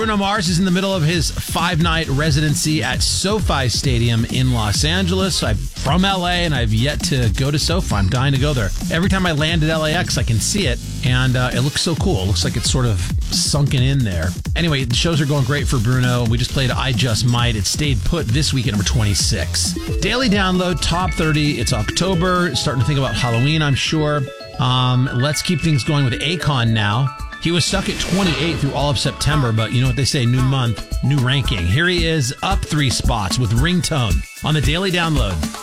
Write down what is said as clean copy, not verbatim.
Bruno Mars is in the middle of his 5-night residency at SoFi Stadium in Los Angeles. I'm from LA and I've yet to go to SoFi. I'm dying to go there. Every time I land at LAX, I can see it, and it looks so cool. It looks like it's sort of sunken in there. Anyway, the shows are going great for Bruno. We just played I Just Might. It stayed put this week at number 26. Daily download, top 30. It's October. Starting to think about Halloween, I'm sure. Let's keep things going with Akon now. He was stuck at 28 through all of September, but you know what they say, new month, new ranking. Here he is, up 3 spots with Ringtone on the Daily Download.